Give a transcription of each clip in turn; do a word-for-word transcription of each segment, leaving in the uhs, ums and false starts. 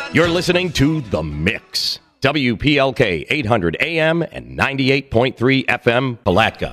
You're listening to The Mix. W P L K eight hundred A M and ninety-eight point three F M, Palatka.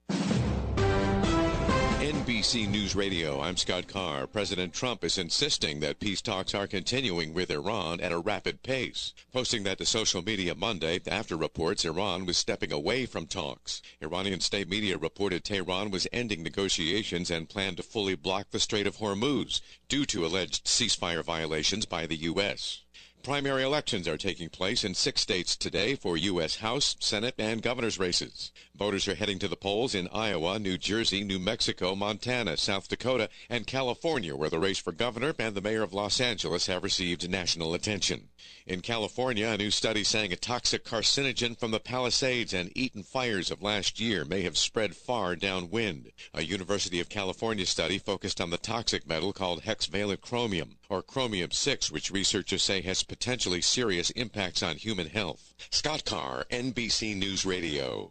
N B C News Radio, I'm Scott Carr. President Trump is insisting that peace talks are continuing with Iran at a rapid pace, posting that to social media Monday after reports Iran was stepping away from talks. Iranian state media reported Tehran was ending negotiations and planned to fully block the Strait of Hormuz due to alleged ceasefire violations by the U S Primary elections are taking place in six states today for U S House, Senate, and governor's races. Voters are heading to the polls in Iowa, New Jersey, New Mexico, Montana, South Dakota, and California, where the race for governor and the mayor of Los Angeles have received national attention. In California, a new study saying a toxic carcinogen from the Palisades and Eaton fires of last year may have spread far downwind. A University of California study focused on the toxic metal called hexavalent chromium, or chromium six, which researchers say has potentially serious impacts on human health. Scott Carr, N B C News Radio.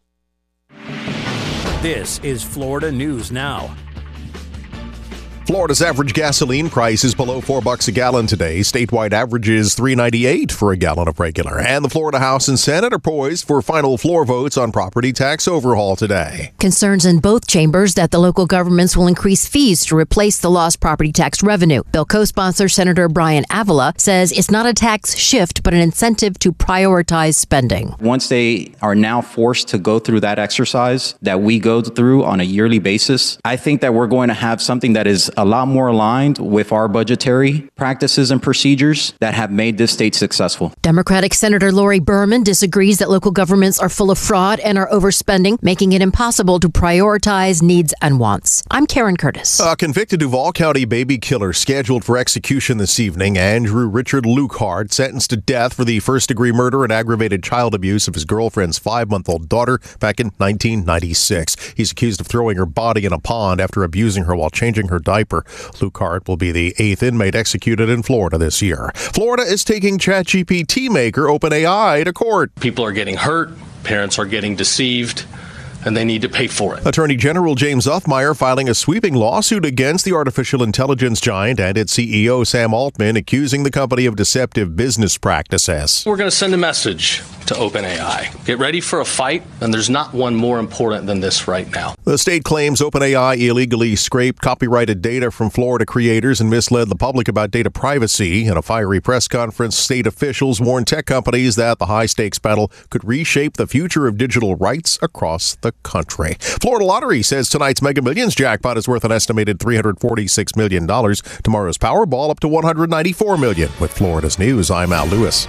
This is Florida News Now. Florida's average gasoline price is below four bucks a gallon today. Statewide average is three ninety-eight for a gallon of regular. And the Florida House and Senate are poised for final floor votes on property tax overhaul today. Concerns in both chambers that the local governments will increase fees to replace the lost property tax revenue. Bill co-sponsor Senator Brian Avila says it's not a tax shift, but an incentive to prioritize spending. Once they are now forced to go through that exercise that we go through on a yearly basis, I think that we're going to have something that is a lot more aligned with our budgetary practices and procedures that have made this state successful. Democratic Senator Lori Berman disagrees that local governments are full of fraud and are overspending, making it impossible to prioritize needs and wants. I'm Karen Curtis. A convicted Duval County baby killer scheduled for execution this evening, Andrew Richard Lukehart, sentenced to death for the first-degree murder and aggravated child abuse of his girlfriend's five-month-old daughter back in nineteen ninety-six. He's accused of throwing her body in a pond after abusing her while changing her diaper. Lukehart will be the eighth inmate executed in Florida this year. Florida is taking ChatGPT maker OpenAI to court. People are getting hurt, parents are getting deceived, and they need to pay for it. Attorney General James Uthmeier filing a sweeping lawsuit against the artificial intelligence giant and its C E O Sam Altman, accusing the company of deceptive business practices. We're going to send a message to OpenAI. Get ready for a fight, and there's not one more important than this right now. The state claims OpenAI illegally scraped copyrighted data from Florida creators and misled the public about data privacy. In a fiery press conference, state officials warned tech companies that the high-stakes battle could reshape the future of digital rights across the country. Florida Lottery says tonight's Mega Millions jackpot is worth an estimated three hundred forty-six million dollars. Tomorrow's Powerball up to one hundred ninety-four million dollars. With Florida's News, I'm Al Lewis.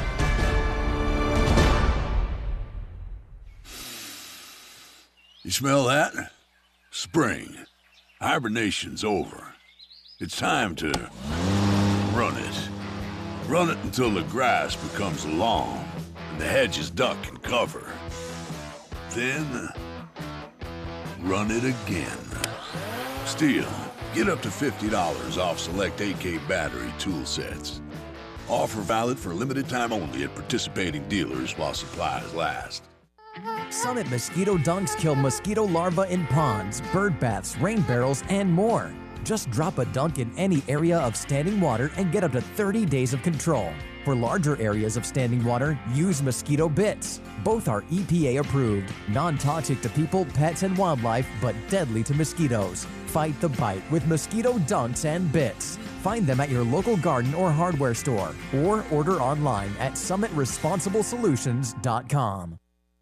You smell that? Spring. Hibernation's over. It's time to run it. Run it until the grass becomes long and the hedges duck and cover. Then, run it again. Still, get up to fifty dollars off select A K battery tool sets. Offer valid for limited time only at participating dealers while supplies last. Summit Mosquito Dunks kill mosquito larvae in ponds, bird baths, rain barrels, and more. Just drop a dunk in any area of standing water and get up to thirty days of control. For larger areas of standing water, use Mosquito Bits. Both are E P A approved, non-toxic to people, pets, and wildlife, but deadly to mosquitoes. Fight the bite with Mosquito Dunks and Bits. Find them at your local garden or hardware store, or order online at summit responsible solutions dot com.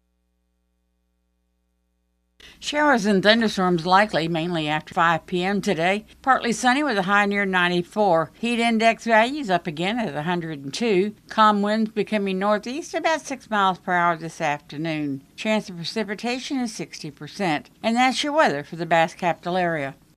Showers and thunderstorms likely, mainly after five p.m. today. Partly sunny with a high near ninety-four. Heat index values up again at one hundred two. Calm winds becoming northeast about six miles per hour this afternoon. Chance of precipitation is sixty percent. And that's your weather for the Bass Capital area.